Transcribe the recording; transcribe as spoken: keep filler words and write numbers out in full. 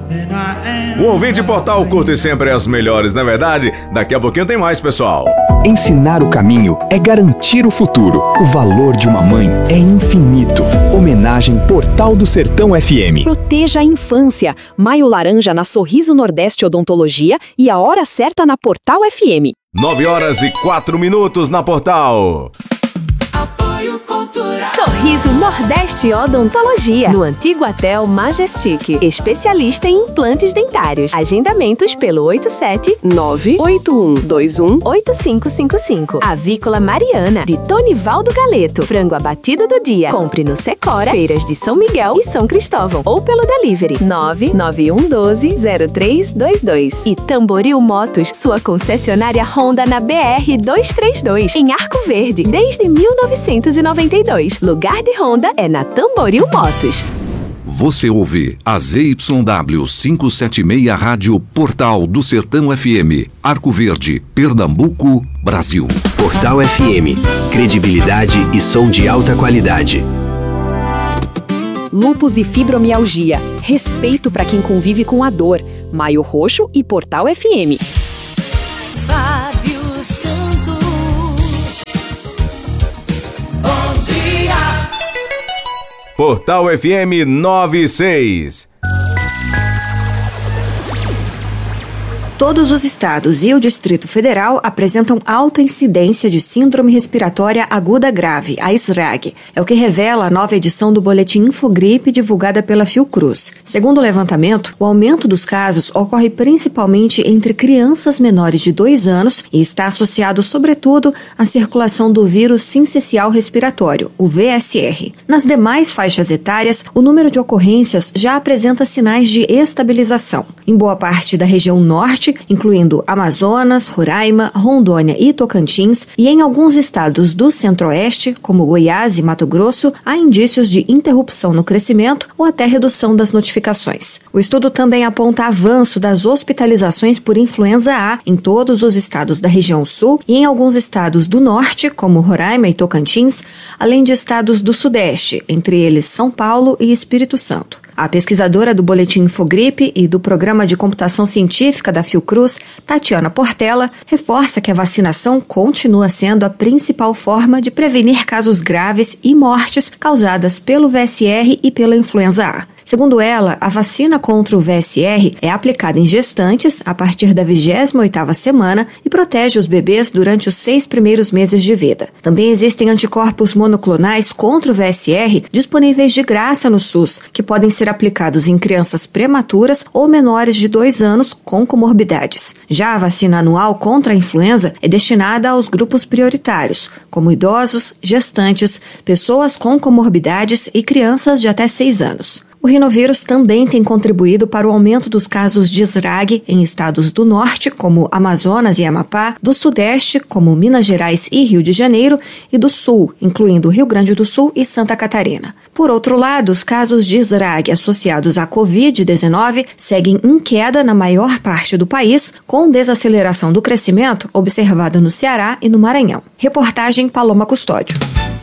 O ouvinte Portal curte sempre as melhores, não é verdade? Daqui a pouquinho tem mais, pessoal. Ensinar o caminho é garantir o futuro. O valor de uma mãe é infinito. Homenagem Portal do Sertão F M. Proteja a infância. Maio Laranja na Sorriso Nordeste Odontologia e a hora certa na Portal F M. Nove horas e quatro minutos na Portal. Apoio Cultural. Sorriso Nordeste Odontologia, no antigo Hotel Majestic. Especialista em implantes dentários. Agendamentos pelo oito sete nove oito um dois um oito cinco cinco cinco. Avícola Mariana, de Tonivaldo Galeto. Frango abatido do dia. Compre no Secora, Feiras de São Miguel e São Cristóvão. Ou pelo delivery nove nove um um dois zero três dois dois. E Tamboril Motos, sua concessionária Honda na B R duzentos e trinta e dois, em Arco Verde, desde mil novecentos e noventa e dois. Lugar de Honda é na Tamboril Motos. Você ouve a Z Y W quinhentos e setenta e seis Rádio Portal do Sertão F M, Arco Verde, Pernambuco, Brasil. Portal F M, credibilidade e som de alta qualidade. Lúpus e fibromialgia. Respeito para quem convive com a dor. Maio Roxo e Portal F M. Fábio Santos. Bom dia. Portal F M noventa e seis. Todos os estados e o Distrito Federal apresentam alta incidência de síndrome respiratória aguda grave, a S R A G. É o que revela a nova edição do Boletim Infogripe divulgada pela Fiocruz. Segundo o levantamento, o aumento dos casos ocorre principalmente entre crianças menores de dois anos e está associado, sobretudo, à circulação do vírus sincicial respiratório, o V S R. Nas demais faixas etárias, o número de ocorrências já apresenta sinais de estabilização. Em boa parte da região norte, incluindo Amazonas, Roraima, Rondônia e Tocantins, e em alguns estados do centro-oeste, como Goiás e Mato Grosso, há indícios de interrupção no crescimento ou até redução das notificações. O estudo também aponta avanço das hospitalizações por influenza A em todos os estados da região sul e em alguns estados do norte, como Roraima e Tocantins, além de estados do sudeste, entre eles São Paulo e Espírito Santo. A pesquisadora do Boletim Infogripe e do Programa de Computação Científica da Fiocruz, Tatiana Portela, reforça que a vacinação continua sendo a principal forma de prevenir casos graves e mortes causadas pelo V S R e pela influenza A. Segundo ela, a vacina contra o V S R é aplicada em gestantes a partir da vigésima oitava semana e protege os bebês durante os seis primeiros meses de vida. Também existem anticorpos monoclonais contra o V S R disponíveis de graça no SUS, que podem ser aplicados em crianças prematuras ou menores de dois anos com comorbidades. Já a vacina anual contra a influenza é destinada aos grupos prioritários, como idosos, gestantes, pessoas com comorbidades e crianças de até seis anos. O rinovírus também tem contribuído para o aumento dos casos de S R A G em estados do norte, como Amazonas e Amapá, do sudeste, como Minas Gerais e Rio de Janeiro, e do sul, incluindo Rio Grande do Sul e Santa Catarina. Por outro lado, os casos de S R A G associados à covid dezenove seguem em queda na maior parte do país, com desaceleração do crescimento observado no Ceará e no Maranhão. Reportagem Paloma Custódio.